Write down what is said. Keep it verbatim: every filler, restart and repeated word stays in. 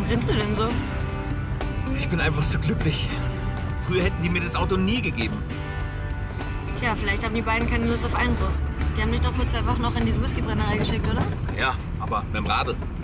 grinst du denn so? Ich bin einfach so glücklich. Früher hätten die mir das Auto nie gegeben. Tja, vielleicht haben die beiden keine Lust auf Einbruch. Die haben dich doch vor zwei Wochen noch in diese Whiskybrennerei geschickt, oder? Ja, aber mit dem Radl.